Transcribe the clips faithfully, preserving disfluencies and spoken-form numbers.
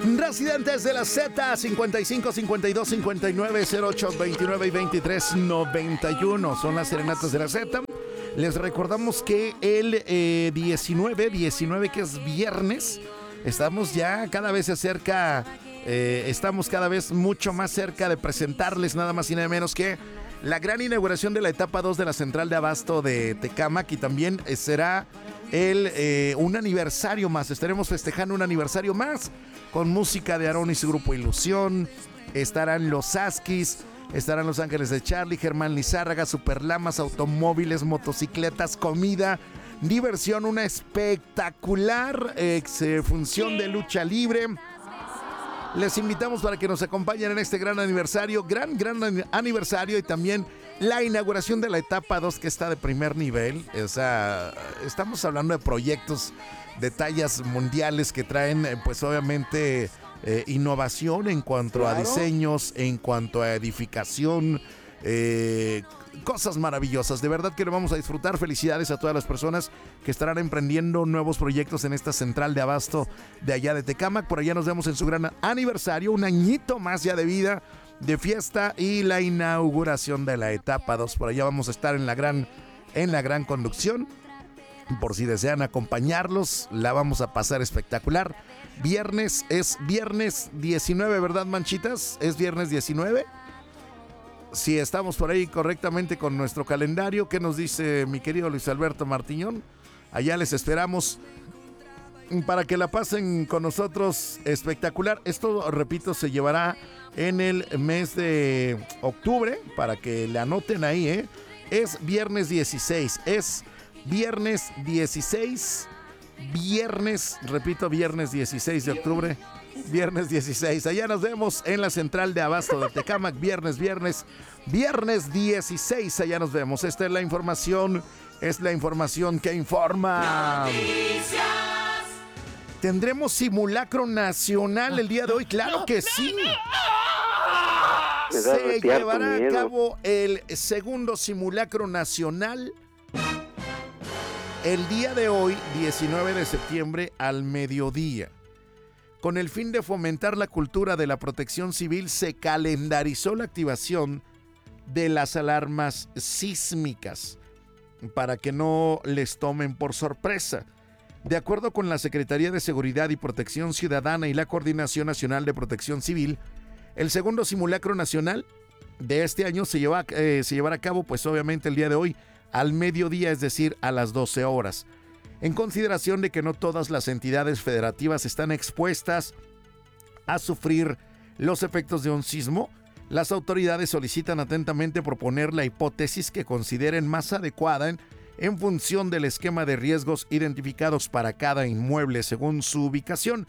Residentes de la Z, cincuenta y cinco, cincuenta y dos, cincuenta y nueve, cero ocho, veintinueve y veintitrés, noventa y uno. Son las serenatas de la Z. Les recordamos que el eh, diecinueve, diecinueve que es viernes, estamos ya cada vez se acerca, eh, estamos cada vez mucho más cerca de presentarles nada más y nada menos que la gran inauguración de la etapa dos de la central de abasto de Tecámac, y también eh, será el, eh, un aniversario más. Estaremos festejando un aniversario más con música de Aarón y su grupo Ilusión. Estarán los Askis, estarán Los Ángeles de Charlie, Germán Lizárraga, Superlamas, automóviles, motocicletas, comida, diversión, una espectacular eh, función de lucha libre. Les invitamos para que nos acompañen en este gran aniversario, gran, gran aniversario, y también la inauguración de la etapa dos, que está de primer nivel. O sea, estamos hablando de proyectos de tallas mundiales que traen, pues obviamente, eh, innovación en cuanto claro. a diseños, en cuanto a edificación, eh, cosas maravillosas. De verdad que lo vamos a disfrutar. Felicidades a todas las personas que estarán emprendiendo nuevos proyectos en esta central de abasto de allá de Tecámac. Por allá nos vemos en su gran aniversario, un añito más ya de vida, de fiesta, y la inauguración de la etapa dos. Por allá vamos a estar en la gran, en la gran conducción. Por si desean acompañarlos, la vamos a pasar espectacular. Viernes, es viernes diecinueve, ¿verdad, manchitas? Es viernes diecinueve. Si estamos por ahí correctamente con nuestro calendario, ¿qué nos dice mi querido Luis Alberto Martiñón? Allá les esperamos para que la pasen con nosotros espectacular. Esto, repito, se llevará en el mes de octubre, para que le anoten ahí, ¿eh? Es viernes dieciséis, es viernes dieciséis, viernes, repito, viernes dieciséis de octubre. Viernes dieciséis, allá nos vemos en la central de abasto de Tecámac. Viernes, viernes, viernes dieciséis, allá nos vemos. Esta es la información, es la información que informa. Noticias. ¿Tendremos simulacro nacional el día de hoy? ¡Claro que sí! Se llevará a cabo el segundo simulacro nacional el día de hoy, diecinueve de septiembre, al mediodía. Con el fin de fomentar la cultura de la protección civil, se calendarizó la activación de las alarmas sísmicas para que no les tomen por sorpresa. De acuerdo con la Secretaría de Seguridad y Protección Ciudadana y la Coordinación Nacional de Protección Civil, el segundo simulacro nacional de este año se, lleva, eh, se llevará a cabo, pues obviamente el día de hoy, al mediodía, es decir, a las doce horas. En consideración de que no todas las entidades federativas están expuestas a sufrir los efectos de un sismo, las autoridades solicitan atentamente proponer la hipótesis que consideren más adecuada en, en función del esquema de riesgos identificados para cada inmueble según su ubicación.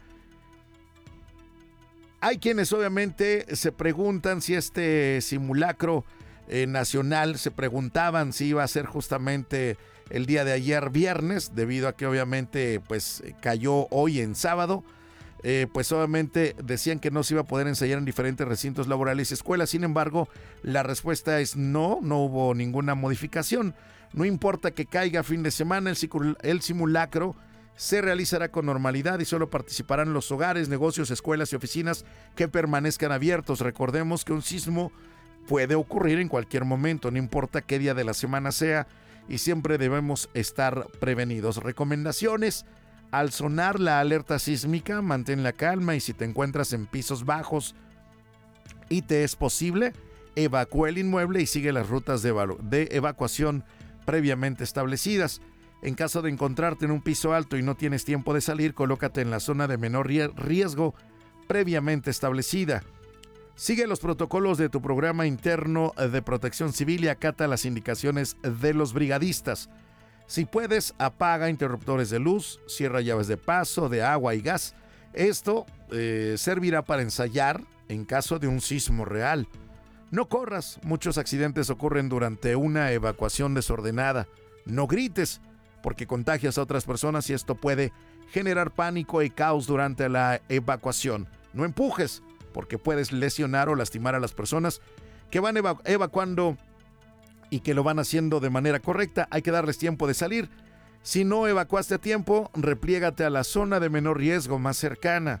Hay quienes obviamente se preguntan si este simulacro eh, nacional, se preguntaban si iba a ser justamente el día de ayer viernes, debido a que obviamente pues cayó hoy en sábado. Eh, pues obviamente decían que no se iba a poder ensayar en diferentes recintos laborales y escuelas. Sin embargo, la respuesta es no, no hubo ninguna modificación. No importa que caiga fin de semana, el, cicul- el simulacro se realizará con normalidad y solo participarán los hogares, negocios, escuelas y oficinas que permanezcan abiertos. Recordemos que un sismo puede ocurrir en cualquier momento, no importa qué día de la semana sea, y siempre debemos estar prevenidos. Recomendaciones: al sonar la alerta sísmica, mantén la calma, y si te encuentras en pisos bajos y te es posible, evacúa el inmueble y sigue las rutas de, evalu- de evacuación previamente establecidas. En caso de encontrarte en un piso alto y no tienes tiempo de salir, colócate en la zona de menor riesgo previamente establecida. Sigue los protocolos de tu programa interno de protección civil y acata las indicaciones de los brigadistas. Si puedes, apaga interruptores de luz, cierra llaves de paso, de agua y gas. Esto eh, servirá para ensayar en caso de un sismo real. No corras, muchos accidentes ocurren durante una evacuación desordenada. No grites, porque contagias a otras personas y esto puede generar pánico y caos durante la evacuación. No empujes, porque puedes lesionar o lastimar a las personas que van evacu- evacuando y que lo van haciendo de manera correcta. Hay que darles tiempo de salir. Si no evacuaste a tiempo, repliégate a la zona de menor riesgo más cercana.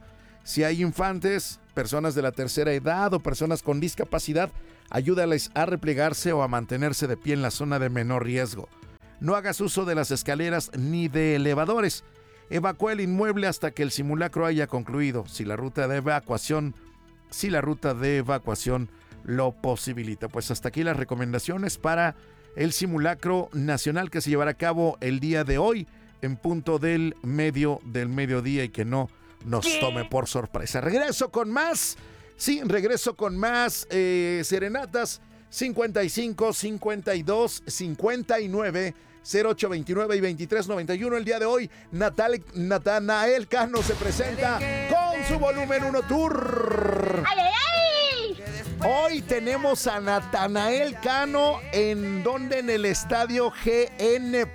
Si hay infantes, personas de la tercera edad o personas con discapacidad, ayúdales a replegarse o a mantenerse de pie en la zona de menor riesgo. No hagas uso de las escaleras ni de elevadores. Evacúa el inmueble hasta que el simulacro haya concluido, si la ruta de evacuación, si la ruta de evacuación lo posibilita. Pues hasta aquí las recomendaciones para el simulacro nacional que se llevará a cabo el día de hoy en punto del medio del mediodía y que no nos ¿Qué? tome por sorpresa. Regreso con más, sí, regreso con más eh, serenatas cincuenta y cinco, cincuenta y dos, cincuenta y nueve, cero ocho veintinueve y veintitrés noventa y uno. El día de hoy, Natal, Natanael Cano se presenta con su volumen uno tour. ¡Ay, ay, ay! Hoy tenemos a Natanael Cano en donde en el estadio G N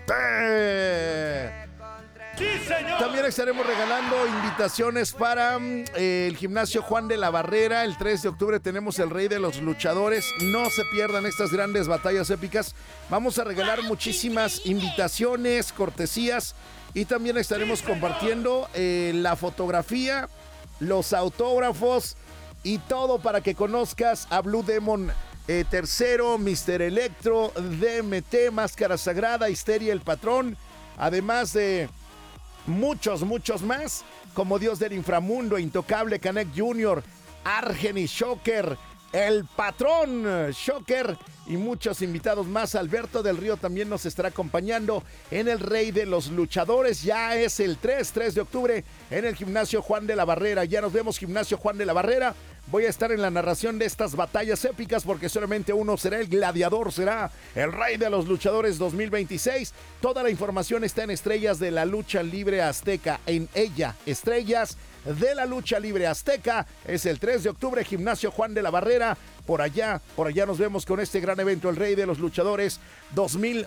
P. ¡Sí, señor! También estaremos regalando invitaciones para eh, el gimnasio Juan de la Barrera. El tres de octubre tenemos el Rey de los Luchadores. No se pierdan estas grandes batallas épicas. Vamos a regalar muchísimas invitaciones, cortesías y también estaremos compartiendo eh, la fotografía, los autógrafos y todo para que conozcas a Blue Demon eh, tercero, mister Electro, D M T, Máscara Sagrada, Histeria el Patrón, además de muchos, muchos más, como Dios del Inframundo, Intocable, Canek junior, Argenis, Shocker, El Patrón, Shocker y muchos invitados más. Alberto del Río también nos estará acompañando en el Rey de los Luchadores. Ya es el tres de octubre en el gimnasio Juan de la Barrera. Ya nos vemos, gimnasio Juan de la Barrera. Voy a estar en la narración de estas batallas épicas porque solamente uno será el gladiador, será el Rey de los Luchadores dos mil veintiséis. Toda la información está en Estrellas de la Lucha Libre Azteca. En ella, Estrellas de la Lucha Libre Azteca. Es el tres de octubre, gimnasio Juan de la Barrera. Por allá, por allá nos vemos con este gran evento, el Rey de los Luchadores dos mil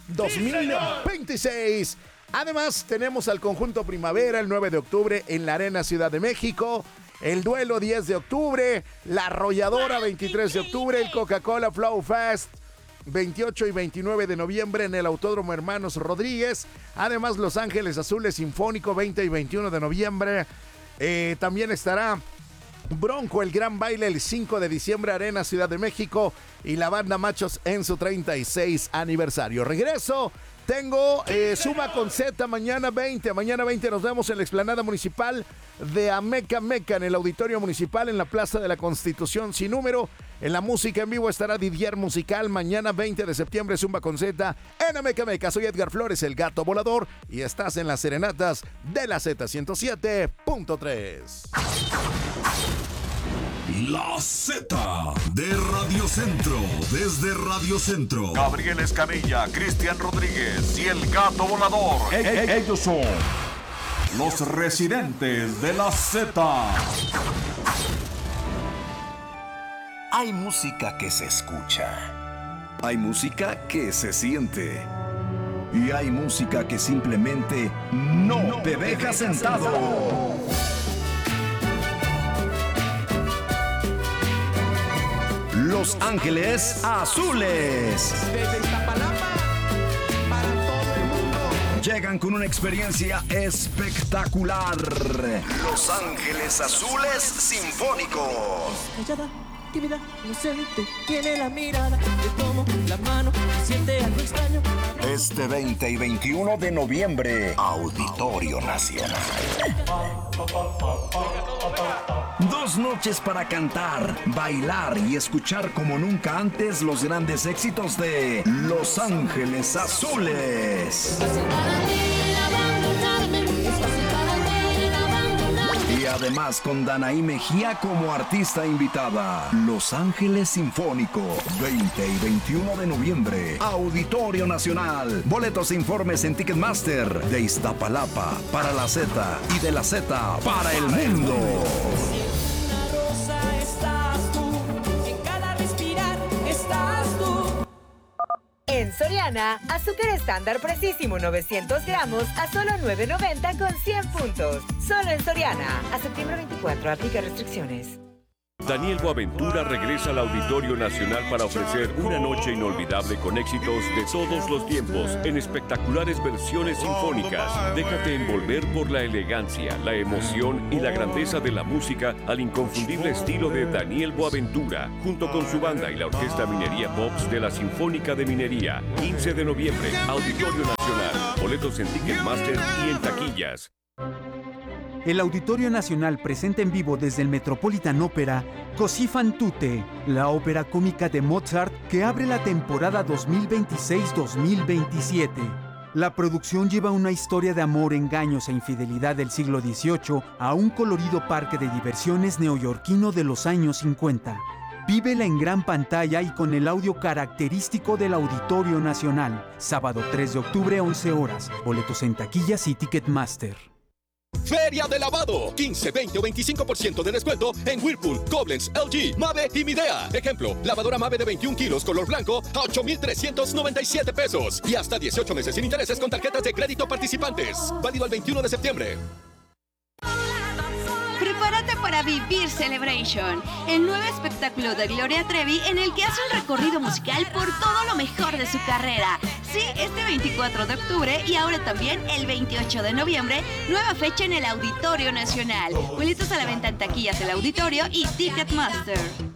veintiséis. Además, tenemos al conjunto Primavera el nueve de octubre en la Arena Ciudad de México. El Duelo diez de octubre, La Arrolladora veintitrés de octubre, el Coca-Cola Flow Fest veintiocho y veintinueve de noviembre en el Autódromo Hermanos Rodríguez. Además, Los Ángeles Azules Sinfónico veinte y veintiuno de noviembre. Eh, también estará Bronco, el gran baile el cinco de diciembre, Arena Ciudad de México, y la banda Machos en su treinta y seis aniversario. Regreso. Tengo eh, Suma con Z mañana veinte. Mañana veinte nos vemos en la explanada municipal de Ameca Meca, en el auditorio municipal, en la Plaza de la Constitución sin número. En la música en vivo estará Didier Musical. Mañana veinte de septiembre, Zumba con Z en Ameca Meca. Soy Edgar Flores, el gato volador, y estás en las serenatas de la Z ciento siete punto tres. La Z de Radio Centro, desde Radio Centro. Gabriel Escamilla, Cristian Rodríguez y el Gato Volador. E- e- ellos son los residentes de la Z. Hay música que se escucha. Hay música que se siente. Y hay música que simplemente no, no te deja sentado. sentado. Los Ángeles Azules. Desde Iztapalapa para todo el mundo. Llegan con una experiencia espectacular. Los Ángeles Azules Sinfónicos. Callada, tímida, inocente, tiene la mirada, le tomo la mano, siente algo extraño. Este veinte y veintiuno de noviembre, Auditorio Nacional. Dos noches para cantar, bailar y escuchar como nunca antes los grandes éxitos de Los Ángeles Azules. Y además con Danaí Mejía como artista invitada. Los Ángeles Sinfónico, veinte y veintiuno de noviembre, Auditorio Nacional. Boletos e informes en Ticketmaster. De Iztapalapa para la Z y de la Z para el mundo. En Soriana, azúcar estándar precisísimo novecientos gramos a solo nueve noventa con cien puntos. Solo en Soriana. A septiembre veinticuatro, aplica restricciones. Daniel Boaventura regresa al Auditorio Nacional para ofrecer una noche inolvidable con éxitos de todos los tiempos en espectaculares versiones sinfónicas. Déjate envolver por la elegancia, la emoción y la grandeza de la música al inconfundible estilo de Daniel Boaventura, junto con su banda y la Orquesta Minería Pops de la Sinfónica de Minería. quince de noviembre, Auditorio Nacional. Boletos en Ticketmaster y en taquillas. El Auditorio Nacional presenta en vivo desde el Metropolitan Opera Così fan tutte, la ópera cómica de Mozart que abre la temporada dos mil veintiséis dos mil veintisiete. La producción lleva una historia de amor, engaños e infidelidad del siglo dieciocho a un colorido parque de diversiones neoyorquino de los años cincuenta. Vívela en gran pantalla y con el audio característico del Auditorio Nacional. Sábado tres de octubre, once horas. Boletos en taquillas y Ticketmaster. Feria de lavado. quince, veinte o veinticinco por ciento de descuento en Whirlpool, Koblenz, L G, Mave y Midea. Ejemplo, lavadora Mave de veintiún kilos color blanco a ocho mil trescientos noventa y siete pesos. Y hasta dieciocho meses sin intereses con tarjetas de crédito participantes. Válido al veintiuno de septiembre. Prepárate para vivir Celebration, el nuevo espectáculo de Gloria Trevi en el que hace un recorrido musical por todo lo mejor de su carrera. Sí, este veinticuatro de octubre y ahora también el veintiocho de noviembre, nueva fecha en el Auditorio Nacional. Boletos a la venta en taquillas del Auditorio y Ticketmaster.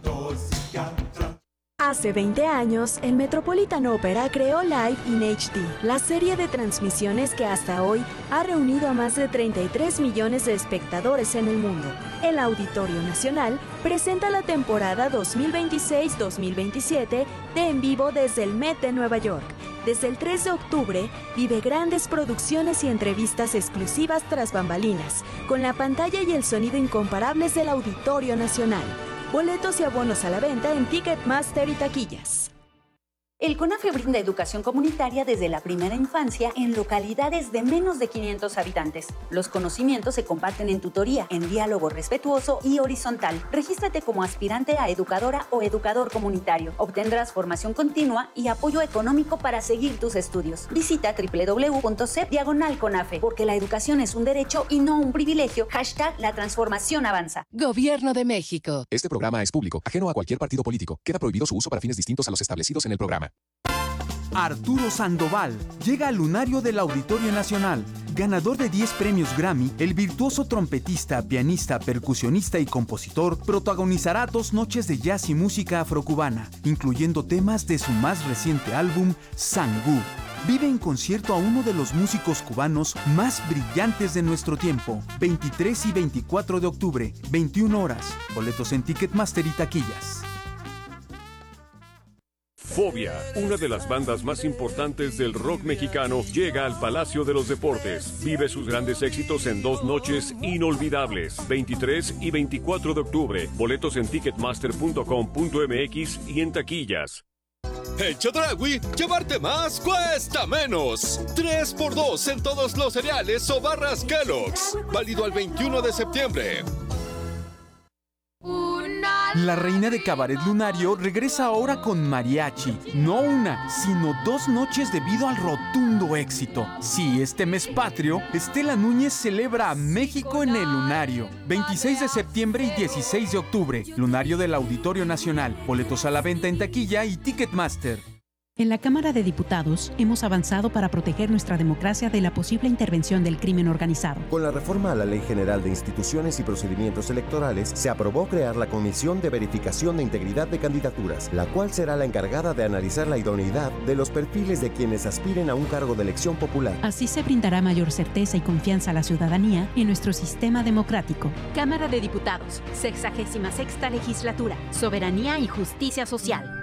Hace veinte años, el Metropolitan Opera creó Live in H D, la serie de transmisiones que hasta hoy ha reunido a más de treinta y tres millones de espectadores en el mundo. El Auditorio Nacional presenta la temporada dos mil veintiséis dos mil veintisiete de En Vivo desde el Met de Nueva York. Desde el tres de octubre, vive grandes producciones y entrevistas exclusivas tras bambalinas, con la pantalla y el sonido incomparables del Auditorio Nacional. Boletos y abonos a la venta en Ticketmaster y taquillas. El CONAFE brinda educación comunitaria desde la primera infancia en localidades de menos de quinientos habitantes. Los conocimientos se comparten en tutoría, en diálogo respetuoso y horizontal. Regístrate como aspirante a educadora o educador comunitario. Obtendrás formación continua y apoyo económico para seguir tus estudios. Visita doble u doble u doble u punto c e p diagonal CONAFE, porque la educación es un derecho y no un privilegio. Hashtag la transformación avanza. Gobierno de México. Este programa es público, ajeno a cualquier partido político. Queda prohibido su uso para fines distintos a los establecidos en el programa. Arturo Sandoval llega al lunario del Auditorio Nacional. Ganador de diez premios Grammy, el virtuoso trompetista, pianista, percusionista y compositor protagonizará dos noches de jazz y música afrocubana, incluyendo temas de su más reciente álbum, Sangú. Vive en concierto a uno de los músicos cubanos más brillantes de nuestro tiempo. veintitrés y veinticuatro de octubre, veintiuna horas. Boletos en Ticketmaster y taquillas. Fobia, una de las bandas más importantes del rock mexicano, llega al Palacio de los Deportes. Vive sus grandes éxitos en dos noches inolvidables, veintitrés y veinticuatro de octubre. Boletos en ticketmaster punto com punto m x y en taquillas. En Chedraui, llevarte más cuesta menos. tres por dos en todos los cereales o barras Kellogg's. Válido al veintiuno de septiembre. La reina de Cabaret Lunario regresa ahora con mariachi. No una, sino dos noches debido al rotundo éxito. Sí, este mes patrio, Estela Núñez celebra a México en el Lunario. veintiséis de septiembre y dieciséis de octubre. Lunario del Auditorio Nacional. Boletos a la venta en taquilla y Ticketmaster. En la Cámara de Diputados hemos avanzado para proteger nuestra democracia de la posible intervención del crimen organizado. Con la reforma a la Ley General de Instituciones y Procedimientos Electorales, se aprobó crear la Comisión de Verificación de Integridad de Candidaturas, la cual será la encargada de analizar la idoneidad de los perfiles de quienes aspiren a un cargo de elección popular. Así se brindará mayor certeza y confianza a la ciudadanía en nuestro sistema democrático. Cámara de Diputados, sexagésima sexta legislatura, Soberanía y Justicia Social.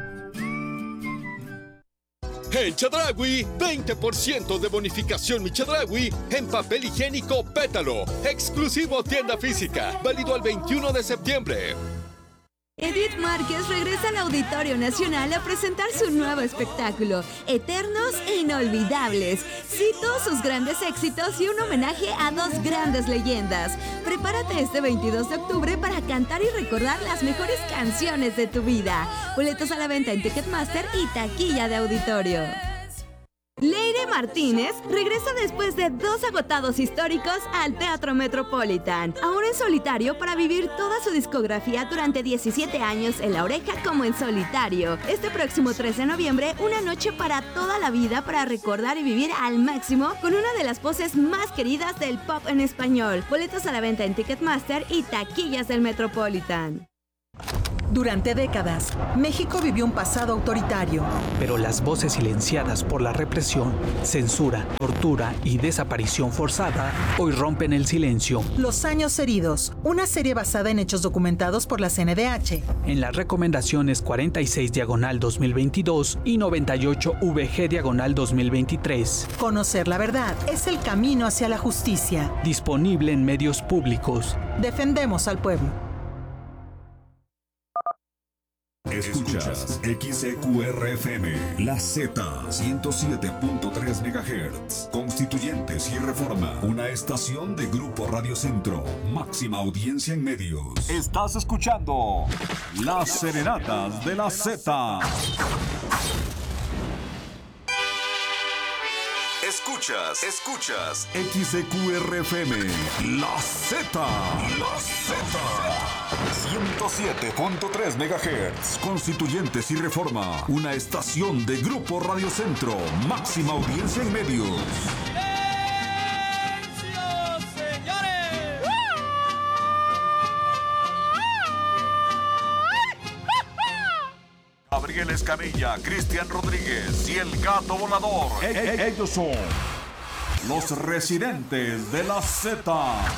En Chedraui, veinte por ciento de bonificación Mi Chedraui en papel higiénico Pétalo. Exclusivo tienda física. Válido al veintiuno de septiembre. Edith Márquez regresa al Auditorio Nacional a presentar su nuevo espectáculo, Eternos e Inolvidables. Sí, todos sus grandes éxitos y un homenaje a dos grandes leyendas. Prepárate este veintidós de octubre para cantar y recordar las mejores canciones de tu vida. Boletos a la venta en Ticketmaster y taquilla de Auditorio. Leire Martínez regresa después de dos agotados históricos al Teatro Metropolitan, ahora en solitario para vivir toda su discografía durante diecisiete años en La Oreja como en solitario. Este próximo tres de noviembre, una noche para toda la vida para recordar y vivir al máximo con una de las voces más queridas del pop en español. Boletos a la venta en Ticketmaster y taquillas del Metropolitan. Durante décadas, México vivió un pasado autoritario. Pero las voces silenciadas por la represión, censura, tortura y desaparición forzada hoy rompen el silencio. Los años heridos, una serie basada en hechos documentados por la C N D H. En las recomendaciones cuarenta y seis diagonal dos mil veintidós y noventa y ocho V G diagonal dos mil veintitrés. Conocer la verdad es el camino hacia la justicia. Disponible en medios públicos. Defendemos al pueblo. Escuchas X E Q R F M, La Z, ciento siete punto tres megahertz. Constituyentes y Reforma, una estación de Grupo Radio Centro, máxima audiencia en medios. Estás escuchando Las Serenatas de la Z. Escuchas, escuchas. X E Q R F M, La Z, La Z. ciento siete punto tres megahertz. Constituyentes y Reforma, una estación de Grupo Radio Centro, máxima audiencia en medios. Gabriel Escamilla, Cristian Rodríguez y el Gato Volador. E- e- ellos son los residentes de la Z.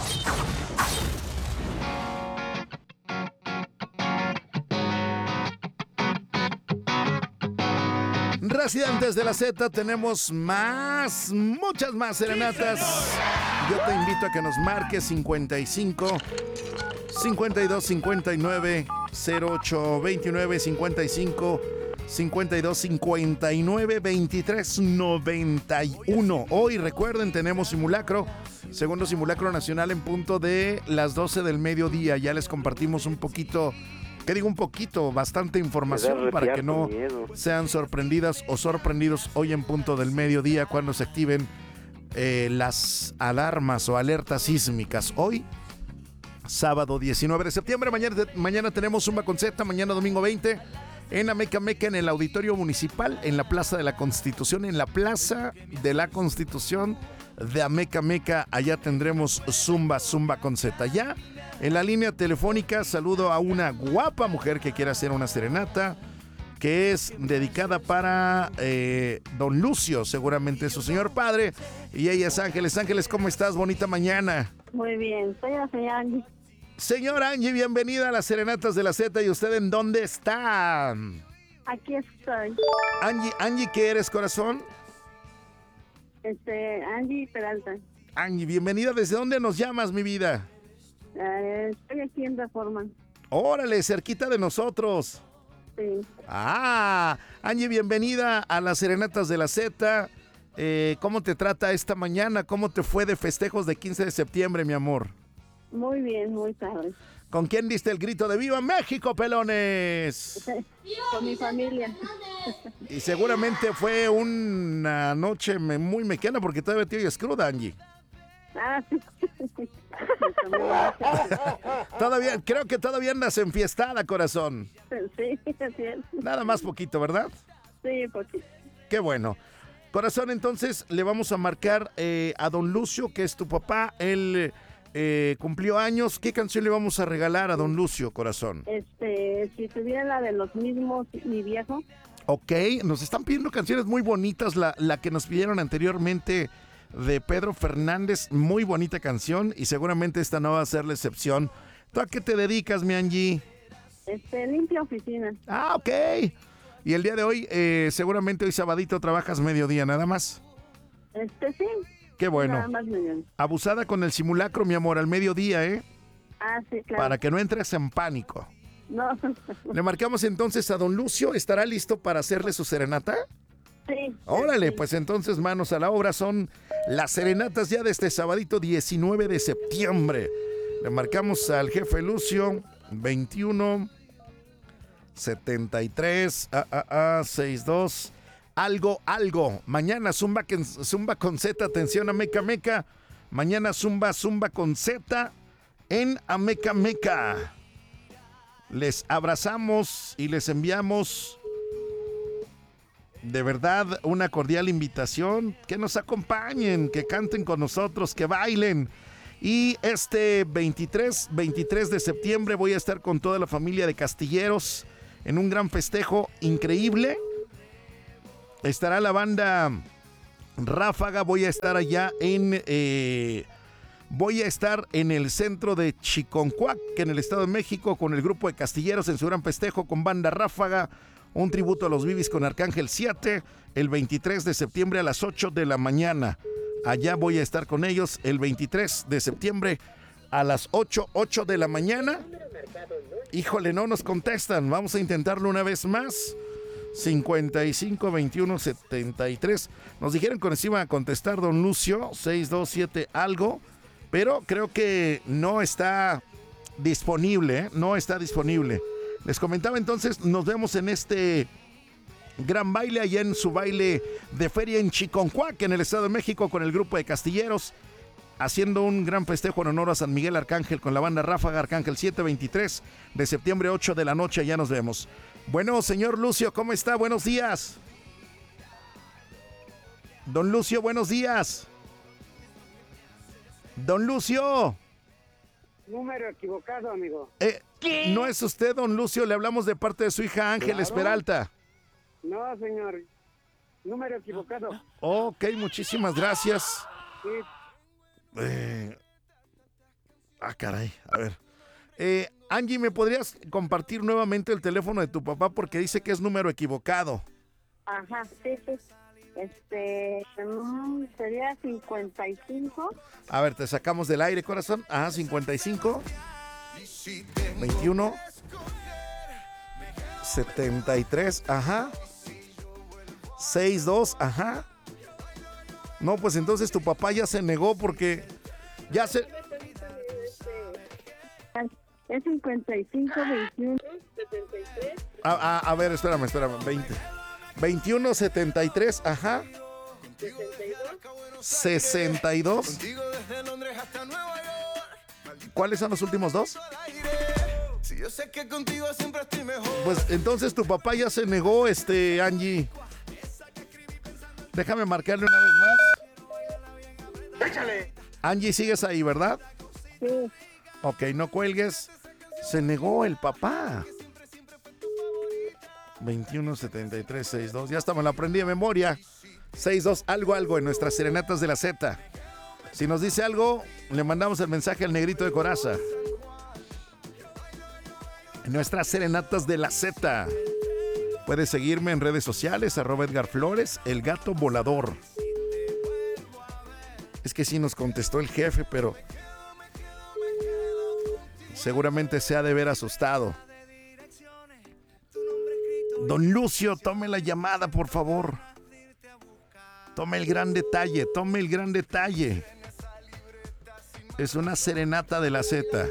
Residentes de la Z, tenemos más, muchas más serenatas. Yo te invito a que nos marques cincuenta y cinco, cincuenta y dos, cincuenta y nueve, cero ocho veintinueve, cincuenta y cinco, cincuenta y dos, cincuenta y nueve, veintitrés, noventa y uno. Hoy, recuerden, tenemos simulacro, segundo simulacro nacional en punto de las doce del mediodía. Ya les compartimos un poquito, ¿qué digo un poquito? Bastante información para que no sean sorprendidas o sorprendidos hoy en punto del mediodía cuando se activen eh, las alarmas o alertas sísmicas. Hoy, sábado diecinueve de septiembre, mañana, mañana tenemos Zumba con Z, mañana domingo veinte, en Ameca Meca, en el Auditorio Municipal, en la Plaza de la Constitución, en la Plaza de la Constitución de Ameca Meca, allá tendremos Zumba, Zumba con Z. Ya en la línea telefónica saludo a una guapa mujer que quiere hacer una serenata, que es dedicada para eh, don Lucio, seguramente su señor padre, y ella es Ángeles. Ángeles, ¿cómo estás? Bonita mañana. Muy bien, soy la señora Angie. Señora Angie, bienvenida a las Serenatas de la Z. ¿Y usted en dónde está? Aquí estoy. Angie, Angie, ¿qué eres, corazón? Este, Angie Peralta. Angie, bienvenida. ¿Desde dónde nos llamas, mi vida? Uh, estoy aquí en Reforma. Órale, cerquita de nosotros. Sí. Ah, Angie, bienvenida a las Serenatas de la Z. Eh, ¿Cómo te trata esta mañana? ¿Cómo te fue de festejos de quince de septiembre, mi amor? Muy bien, muy tarde. ¿Con quién diste el grito de ¡Viva México, pelones! Con mi familia. Y seguramente fue una noche muy mexicana porque todavía te oyes cruda, Angie. Ah, sí. Todavía, creo que todavía andas enfiestada, corazón. Sí, así es. Nada más poquito, ¿verdad? Sí, poquito. Qué bueno. Corazón, entonces le vamos a marcar eh, a don Lucio, que es tu papá. Él eh, cumplió años. ¿Qué canción le vamos a regalar a don Lucio, corazón? Este, si tuviera la de los mismos, mi viejo. Ok, nos están pidiendo canciones muy bonitas. La, la que nos pidieron anteriormente de Pedro Fernández, muy bonita canción, y seguramente esta no va a ser la excepción. ¿Tú a qué te dedicas, mi Angie? Este, limpia oficina. Ah, ok. Y el día de hoy, eh, seguramente hoy sabadito trabajas mediodía, nada más. Este, sí. Qué bueno. Nada más mediodía. Abusada con el simulacro, mi amor, al mediodía, ¿eh? Ah, sí, claro. Para que no entres en pánico. No. Le marcamos entonces a don Lucio. ¿Estará listo para hacerle su serenata? Sí. Órale, sí. Pues entonces manos a la obra. Son las serenatas ya de este sabadito diecinueve de septiembre. Le marcamos al jefe Lucio, veintiuno, setenta y tres, ah, ah, ah, sesenta y dos, algo, algo. Mañana Zumba, que- Zumba con Z, atención Ameca Meca. Mañana Zumba, Zumba con Z en Ameca Meca. Les abrazamos y les enviamos de verdad una cordial invitación. Que nos acompañen, que canten con nosotros, que bailen. Y este veintitrés de septiembre voy a estar con toda la familia de Castilleros en un gran festejo increíble. Estará la banda Ráfaga, voy a estar allá en... Eh, voy a estar en el centro de Chiconcuac, en el Estado de México, con el grupo de Castilleros en su gran festejo con banda Ráfaga. Un tributo a los Bibis con Arcángel siete, el veintitrés de septiembre a las ocho de la mañana. Allá voy a estar con ellos el veintitrés de septiembre a las ocho, ocho de la mañana. Híjole, no nos contestan. Vamos a intentarlo una vez más. cincuenta y cinco, veintiuno, setenta y tres. Nos dijeron que nos iba a contestar don Lucio, seis dos siete algo. Pero creo que no está disponible, ¿eh? No está disponible. Les comentaba entonces, nos vemos en este gran baile allá en su baile de feria en Chiconcuac, en el Estado de México, con el grupo de Castilleros, haciendo un gran festejo en honor a San Miguel Arcángel con la banda Ráfaga Arcángel siete, veintitrés de septiembre, ocho de la noche, allá nos vemos. Bueno, señor Lucio, ¿cómo está? Buenos días. Don Lucio, buenos días. Don Lucio. Número equivocado, amigo. Eh, no es usted, don Lucio, le hablamos de parte de su hija Ángeles Claro. Peralta. No, señor. Número equivocado. Ok, muchísimas gracias. Sí. Eh, ah, caray, a ver. Eh, Angie, ¿me podrías compartir nuevamente el teléfono de tu papá? Porque dice que es número equivocado. Ajá, sí, sí. Este, mm, sería cincuenta y cinco. A ver, te sacamos del aire, corazón. Ajá, cincuenta y cinco, veintiuno, setenta y tres, ajá. sesenta y dos, ajá. No, pues entonces tu papá ya se negó porque ya se... Es cincuenta y cinco, veintiuno, setenta y tres. A, a, a ver, espérame, espérame, veinte. veintiuno, setenta y tres, ajá. sesenta y dos. ¿Cuáles son los últimos dos? Pues entonces tu papá ya se negó, este, Angie. Déjame marcarle una vez más. Échale. Angie, sigues ahí, ¿verdad? Sí. Ok, no cuelgues. Se negó el papá. veintiuno, setenta y tres, sesenta y dos. Ya estamos, la aprendí de memoria. sesenta y dos, algo, algo en nuestras serenatas de la Z. Si nos dice algo, le mandamos el mensaje al negrito de coraza. En nuestras serenatas de la Z. Puedes seguirme en redes sociales, arroba Edgar Flores, el gato volador. Es que sí nos contestó el jefe, pero seguramente se ha de ver asustado. Don Lucio, tome la llamada, por favor. Tome el gran detalle, tome el gran detalle. Es una serenata de la Z.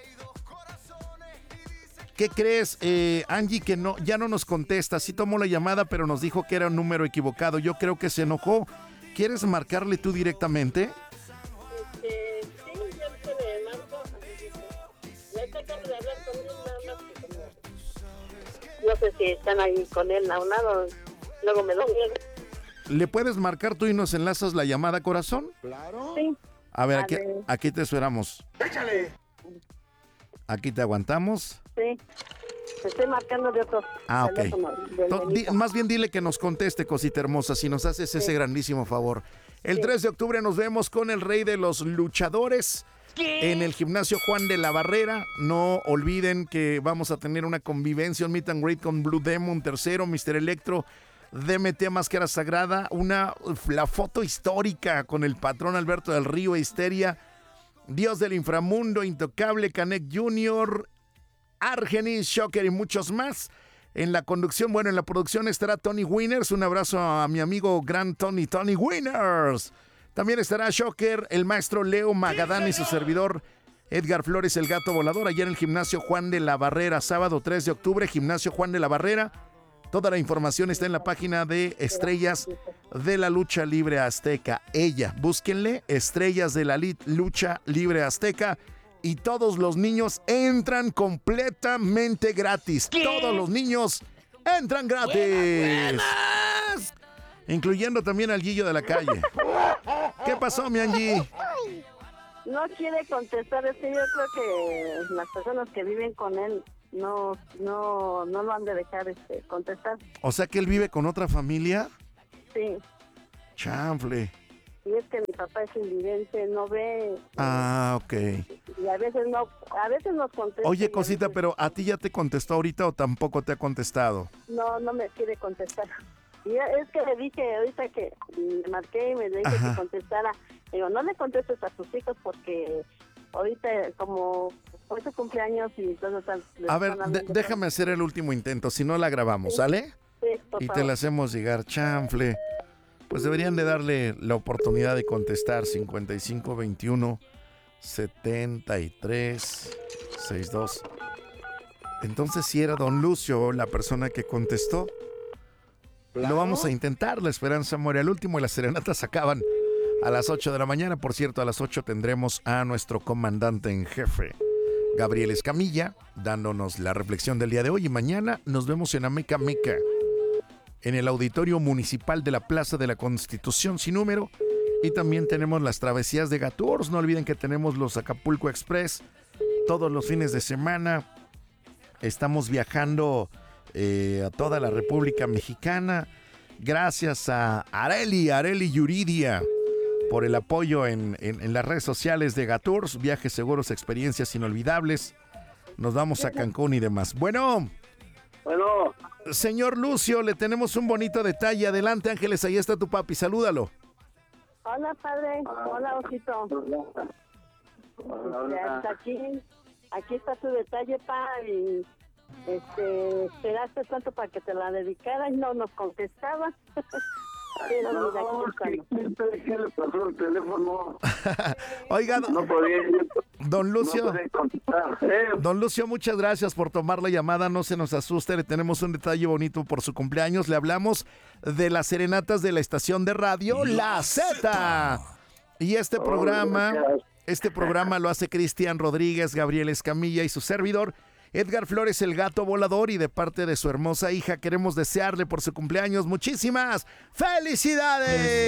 ¿Qué crees, eh, Angie, que no, ya no nos contesta? Sí tomó la llamada, pero nos dijo que era un número equivocado. Yo creo que se enojó. ¿Quieres marcarle tú directamente? Este, sí, yo te le marco. Ya está acá de hablar con él, nada más que como... No sé si están ahí con él a un lado. Luego me lo ¿Le puedes marcar tú y nos enlazas la llamada, corazón? Claro. Sí. A ver, A aquí, ver. aquí te esperamos. Échale. Aquí te aguantamos. Sí. Estoy marcando de otro Ah, ok. teléfono, del To- di- Benito. más bien dile que nos conteste, cosita hermosa, si nos haces ese Sí. grandísimo favor. El tres de octubre nos vemos con el rey de los luchadores en el gimnasio Juan de la Barrera. No olviden que vamos a tener una convivencia, un meet and greet con Blue Demon, tercero, mister Electro, D M T Máscara Sagrada, una, la foto histórica con el patrón Alberto del Río, Histeria, Dios del Inframundo, Intocable, Canek junior, Argenis, Shocker y muchos más. En la conducción, bueno, en la producción estará Tony Winners. Un abrazo a mi amigo gran Tony, Tony Winners. También estará Shocker, el maestro Leo Magadán y su servidor Edgar Flores, el gato volador, allá en el gimnasio Juan de la Barrera, sábado tres de octubre, gimnasio Juan de la Barrera. Toda la información está en la página de Estrellas de la Lucha Libre Azteca. Ella, búsquenle, Estrellas de la Li- Lucha Libre Azteca. Y todos los niños entran completamente gratis. ¿Qué? Todos los niños entran gratis. Buenas, buenas. Incluyendo también al Guillo de la calle. ¿Qué pasó, mi Angie? No quiere contestar, es que yo creo que las personas que viven con él no no no lo han de dejar este, contestar. O sea que él vive con otra familia. Sí. Chanfle. Y es que mi papá es invidente, no ve. Ah, ok. Y a veces no, a veces nos contesta. Oye, cosita, veces... pero ¿a ti ya te contestó ahorita o tampoco te ha contestado? No, no me quiere contestar. Y es que le dije ahorita que le marqué y me dije Ajá. que contestara. Digo, no le contestes a tus hijos porque ahorita como fue su cumpleaños y todo tal. A ver, de, déjame hacer el último intento, si no la grabamos, ¿sale? Sí, por y favor. te la hacemos llegar, chanfle. Pues deberían de darle la oportunidad de contestar. Cincuenta y cinco veintiuno setenta y tres sesenta y dos. Entonces si era don Lucio la persona que contestó. Claro. Lo vamos a intentar, la esperanza muere al último y las serenatas acaban a las ocho de la mañana. Por cierto, a las ocho tendremos a nuestro comandante en jefe, Gabriel Escamilla, dándonos la reflexión del día de hoy. Y mañana nos vemos en Ameca Meca, en el Auditorio Municipal de la Plaza de la Constitución sin número. Y también tenemos las travesías de Gatours. No olviden que tenemos los Acapulco Express todos los fines de semana. Estamos viajando eh, a toda la República Mexicana. Gracias a Areli, Areli Yuridia, por el apoyo en, en, en las redes sociales de Gatours. Viajes seguros, experiencias inolvidables. Nos vamos a Cancún y demás. Bueno. Bueno. Señor Lucio, le tenemos un bonito detalle. Adelante, Ángeles, ahí está tu papi, salúdalo. Hola, padre. Hola, Osito. Hola. Aquí, aquí está tu detalle, pa, y este, esperaste tanto para que te la dedicara y no nos contestaba. Pero no, mira, aquí está. ¿Qué le pasó el teléfono? Oiga, no podía, don Lucio, no podía ¿eh? Don Lucio, muchas gracias por tomar la llamada. No se nos asuste, le tenemos un detalle bonito por su cumpleaños. Le hablamos de las serenatas de la estación de radio La Z. Y este oh, programa, gracias. este programa lo hace Cristian Rodríguez, Gabriel Escamilla y su servidor Edgar Flores, el gato volador, y de parte de su hermosa hija queremos desearle por su cumpleaños muchísimas felicidades.